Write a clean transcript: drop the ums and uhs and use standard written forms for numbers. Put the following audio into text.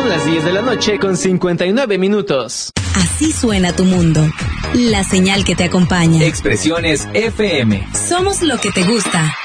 Son las 10 de la noche con 59 minutos. Así suena tu mundo. La señal que te acompaña. Expresiones FM. Somos lo que te gusta.